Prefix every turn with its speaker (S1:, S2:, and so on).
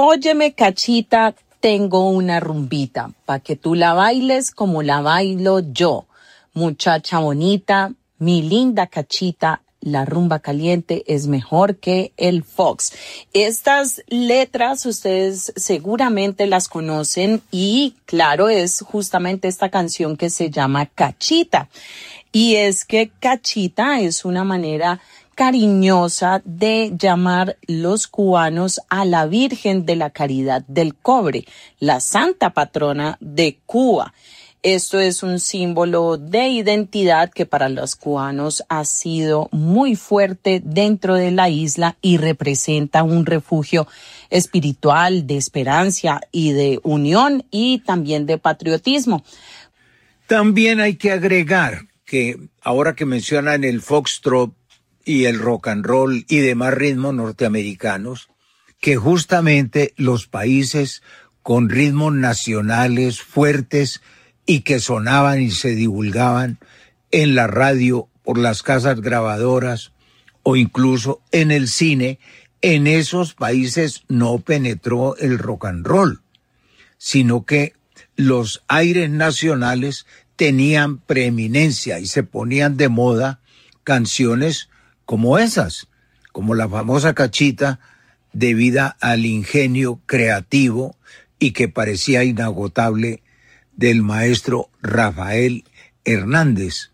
S1: Óyeme, cachita, tengo una rumbita, pa' que tú la bailes como la bailo yo. Muchacha bonita, mi linda cachita, la rumba caliente es mejor que el fox. Estas letras ustedes seguramente las conocen y claro, es justamente esta canción que se llama Cachita. Y es que cachita es una manera cariñosa de llamar los cubanos a la Virgen de la Caridad del Cobre, la santa patrona de Cuba. Esto es un símbolo de identidad que para los cubanos ha sido muy fuerte dentro de la isla y representa un refugio espiritual de esperanza y de unión y también de patriotismo.
S2: También hay que agregar que ahora que mencionan el foxtrot y el rock and roll y demás ritmos norteamericanos, que justamente los países con ritmos nacionales fuertes y que sonaban y se divulgaban en la radio, por las casas grabadoras o incluso en el cine, en esos países no penetró el rock and roll, sino que los aires nacionales tenían preeminencia y se ponían de moda canciones como esas, como la famosa Cachita, debida al ingenio creativo y que parecía inagotable del maestro Rafael Hernández.